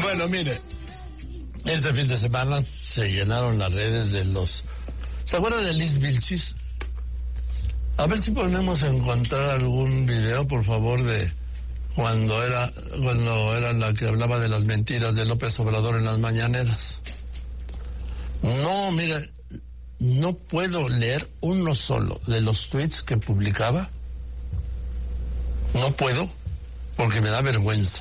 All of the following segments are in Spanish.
Bueno, mire, este fin de semana se llenaron las redes de los... ¿Se acuerdan de Liz Vilchis? A ver si podemos encontrar algún video, por favor, de cuando era la que hablaba de las mentiras de López Obrador en las mañaneras. No, mira, no puedo leer uno solo de los tweets que publicaba. No puedo, porque me da vergüenza.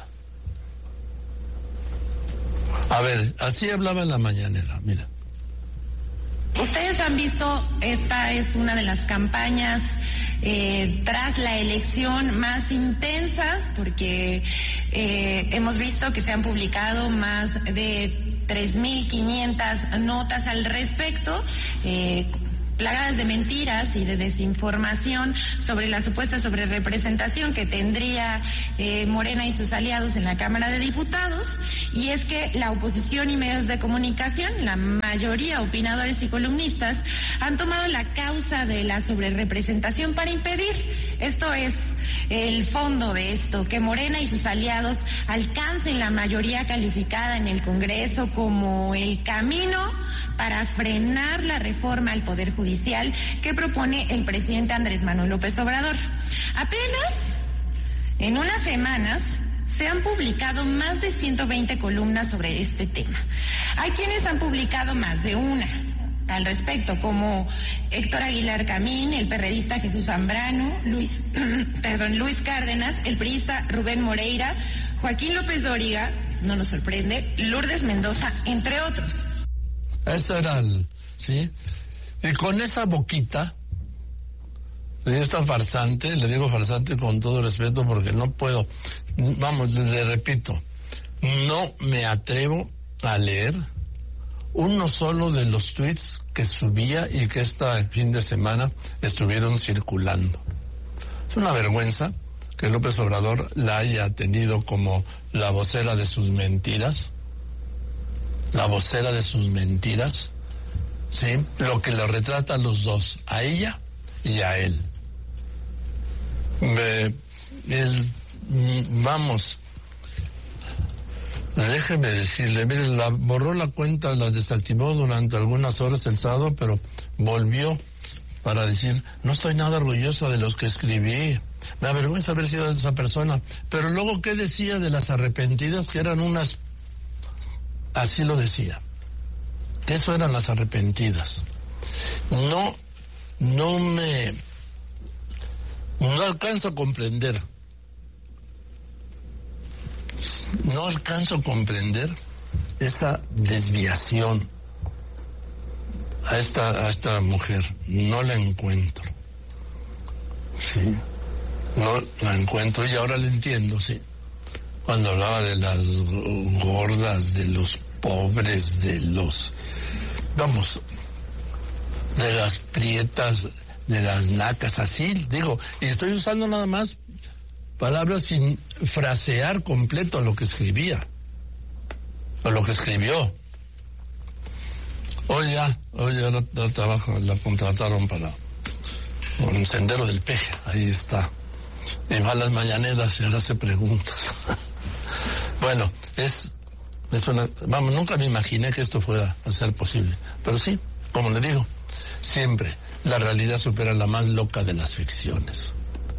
A ver, así hablaba en la mañanera, mira. Ustedes han visto, esta es una de las campañas tras la elección más intensas, porque hemos visto que se han publicado más de 3.500 notas al respecto, plagadas de mentiras y de desinformación sobre la supuesta sobrerepresentación que tendría Morena y sus aliados en la Cámara de Diputados, y es que la oposición y medios de comunicación, la mayoría opinadores y columnistas, han tomado la causa de la sobrerepresentación para impedir, esto es el fondo de esto, que Morena y sus aliados alcancen la mayoría calificada en el Congreso como el camino para frenar la reforma al Poder Judicial que propone el presidente Andrés Manuel López Obrador. Apenas en unas semanas se han publicado más de 120 columnas sobre este tema. Hay quienes han publicado más de una al respecto, como Héctor Aguilar Camín, el perredista Jesús Zambrano, Luis Cárdenas, el priista Rubén Moreira, Joaquín López Dóriga, no nos sorprende, Lourdes Mendoza, entre otros. Eso era ¿sí? Y con esa boquita, esta farsante, le digo farsante con todo respeto porque no puedo, vamos, le repito, no me atrevo a leer uno solo de los tweets que subía y que este fin de semana estuvieron circulando. Es una vergüenza que López Obrador la haya tenido como la vocera de sus mentiras, ¿sí? Lo que lo retrata a los dos, a ella y a él. Vamos, déjeme decirle, mire, borró la cuenta, la desactivó durante algunas horas el sábado, pero volvió para decir, no estoy nada orgullosa de los que escribí, me avergüenza haber sido esa persona. Pero luego, ¿qué decía de las arrepentidas? Que eran unas... Así lo decía, que eso eran las arrepentidas. No alcanzo a comprender. No alcanzo a comprender esa desviación a esta mujer. No la encuentro. Sí, no la encuentro y ahora la entiendo, sí. Cuando hablaba de las gordas, de los pobres, de las prietas, de las nacas, así, digo, y estoy usando nada más palabras sin frasear completo lo que escribía, o lo que escribió. Hoy ya la trabajo, la contrataron para un Sendero del Peje, ahí está. Y va a las mañaneras y ahora hace preguntas. Bueno, es una... Vamos, nunca me imaginé que esto fuera a ser posible. Pero sí, como le digo, siempre la realidad supera la más loca de las ficciones.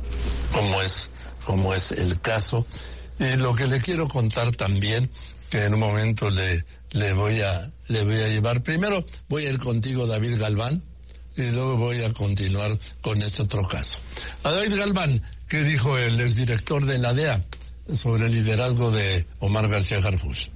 Como es el caso. Y lo que le quiero contar también, que en un momento le voy a llevar. Primero voy a ir contigo, David Galván, y luego voy a continuar con este otro caso. A David Galván, ¿qué dijo el exdirector de la DEA sobre el liderazgo de Omar García Harfuch?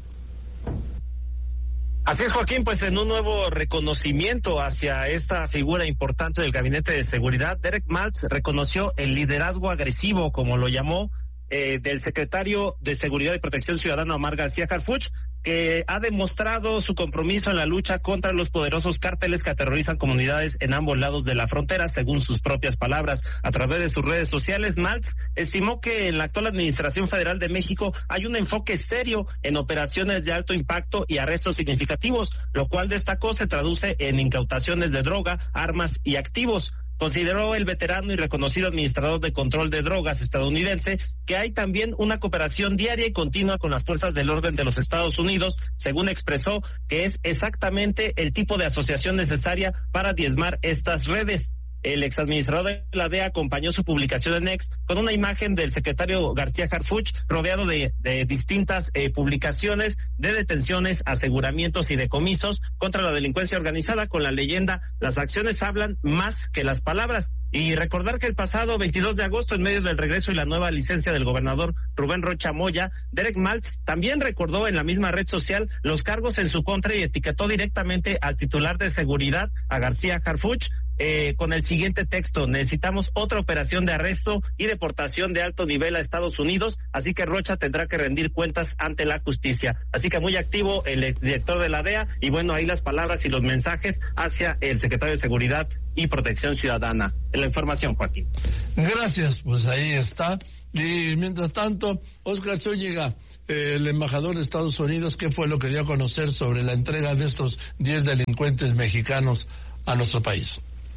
Así es, Joaquín, pues en un nuevo reconocimiento hacia esta figura importante del Gabinete de Seguridad, Derek Maltz reconoció el liderazgo agresivo, como lo llamó, del secretario de Seguridad y Protección Ciudadana Omar García Harfuch, que ha demostrado su compromiso en la lucha contra los poderosos cárteles que aterrorizan comunidades en ambos lados de la frontera, según sus propias palabras. A través de sus redes sociales, Maltz estimó que en la actual Administración Federal de México hay un enfoque serio en operaciones de alto impacto y arrestos significativos, lo cual destacó se traduce en incautaciones de droga, armas y activos. Consideró el veterano y reconocido administrador de control de drogas estadounidense que hay también una cooperación diaria y continua con las fuerzas del orden de los Estados Unidos, según expresó que es exactamente el tipo de asociación necesaria para diezmar estas redes. El exadministrador de la DEA acompañó su publicación en X con una imagen del secretario García Harfuch rodeado de distintas publicaciones de detenciones, aseguramientos y decomisos contra la delincuencia organizada con la leyenda "las acciones hablan más que las palabras". Y recordar que el pasado 22 de agosto, en medio del regreso y la nueva licencia del gobernador Rubén Rocha Moya, Derek Maltz también recordó en la misma red social los cargos en su contra y etiquetó directamente al titular de seguridad, a García Harfuch, con el siguiente texto: necesitamos otra operación de arresto y deportación de alto nivel a Estados Unidos, así que Rocha tendrá que rendir cuentas ante la justicia. Así que muy activo el director de la DEA, y bueno, ahí las palabras y los mensajes hacia el secretario de Seguridad y Protección Ciudadana. En la información, Joaquín. Gracias, pues ahí está. Y mientras tanto, Oscar Zúñiga, el embajador de Estados Unidos, ¿qué fue lo que dio a conocer sobre la entrega de estos 10 delincuentes mexicanos a nuestro país?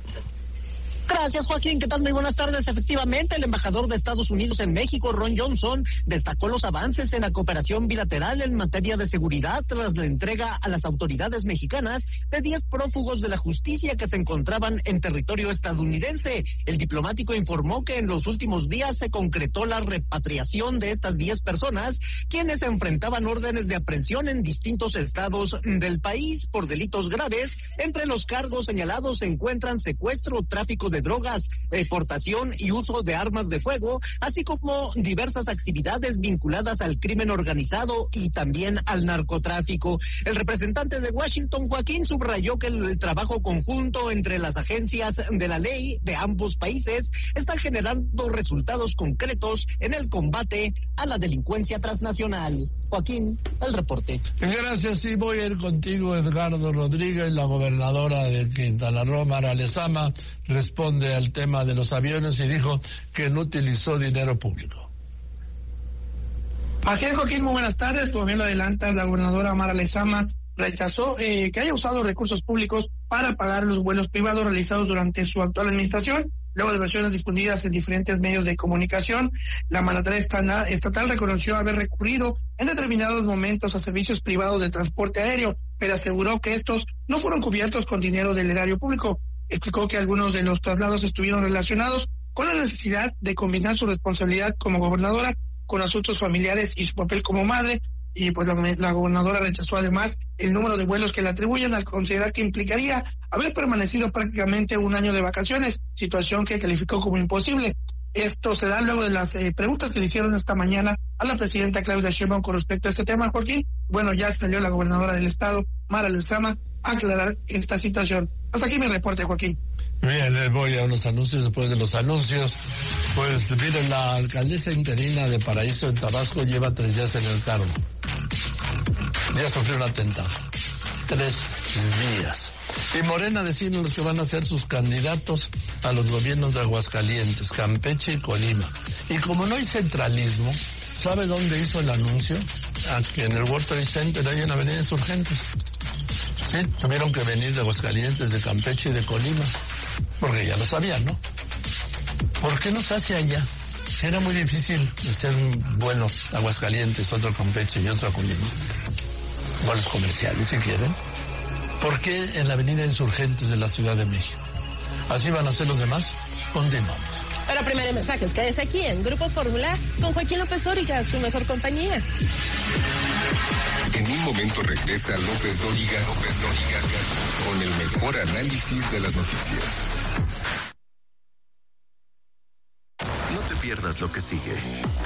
Gracias, Joaquín. ¿Qué tal? Muy buenas tardes. Efectivamente, el embajador de Estados Unidos en México, Ron Johnson, destacó los avances en la cooperación bilateral en materia de seguridad tras la entrega a las autoridades mexicanas de 10 prófugos de la justicia que se encontraban en territorio estadounidense. El diplomático informó que en los últimos días se concretó la repatriación de estas 10 personas, quienes enfrentaban órdenes de aprehensión en distintos estados del país por delitos graves. Entre los cargos señalados se encuentran secuestro, tráfico de drogas, portación y uso de armas de fuego, así como diversas actividades vinculadas al crimen organizado y también al narcotráfico. El representante de Washington, Joaquín, subrayó que el trabajo conjunto entre las agencias de la ley de ambos países está generando resultados concretos en el combate a la delincuencia transnacional. Joaquín, el reporte. Gracias, y voy a ir contigo, Edgardo Rodríguez. La gobernadora de Quintana Roo, Mara Lezama, responde al tema de los aviones y dijo que no utilizó dinero público. Así es, Joaquín, muy buenas tardes. Como bien lo adelanta, la gobernadora Mara Lezama rechazó que haya usado recursos públicos para pagar los vuelos privados realizados durante su actual administración. Luego de versiones difundidas en diferentes medios de comunicación, la mandataria estatal reconoció haber recurrido en determinados momentos a servicios privados de transporte aéreo, pero aseguró que estos no fueron cubiertos con dinero del erario público. Explicó que algunos de los traslados estuvieron relacionados con la necesidad de combinar su responsabilidad como gobernadora con asuntos familiares y su papel como madre, y pues la gobernadora rechazó además el número de vuelos que le atribuyen al considerar que implicaría haber permanecido prácticamente un año de vacaciones, situación que calificó como imposible. Esto se da luego de las preguntas que le hicieron esta mañana a la presidenta Claudia Sheinbaum con respecto a este tema, Joaquín. Bueno, ya salió la gobernadora del estado, Mara Lezama, a aclarar esta situación. Hasta aquí mi reporte, Joaquín. Bien, voy a unos anuncios. Después de los anuncios, pues miren, la alcaldesa interina de Paraíso en Tabasco lleva 3 días en el cargo. Ya sufrió un atentado. 3 días. Y Morena deciden los que van a ser sus candidatos a los gobiernos de Aguascalientes, Campeche y Colima. Y como no hay centralismo, ¿sabe dónde hizo el anuncio? Aquí en el World Trade Center, ahí en la Avenida Insurgentes. Sí, tuvieron que venir de Aguascalientes, de Campeche y de Colima, porque ya lo sabían, ¿no? ¿Por qué no se hace allá? Era muy difícil ser bueno Aguascalientes, otro Campeche y otro Colima. Vuelos comerciales, si quieren. ¿Por qué en la Avenida Insurgentes de la Ciudad de México? ¿Así van a ser los demás? Continuamos. Para primeros mensajes, quédese aquí en Grupo Fórmula con Joaquín López Dóriga, su mejor compañía. En un momento regresa López Dóriga con el mejor análisis de las noticias. No te pierdas lo que sigue.